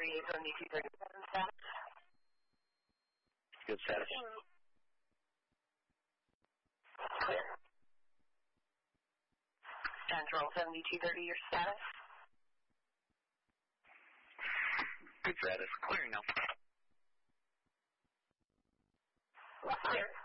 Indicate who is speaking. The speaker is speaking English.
Speaker 1: 387237 status.
Speaker 2: Good status.
Speaker 1: Clear. Control 7230, your status.
Speaker 2: Good status. Clearing now.
Speaker 1: Clear.